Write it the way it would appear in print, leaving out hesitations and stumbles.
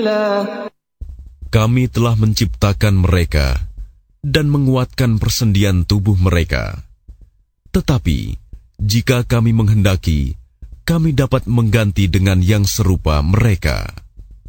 Kami telah menciptakan mereka dan menguatkan persendian tubuh mereka. Tetapi, jika kami menghendaki, kami dapat mengganti dengan yang serupa mereka.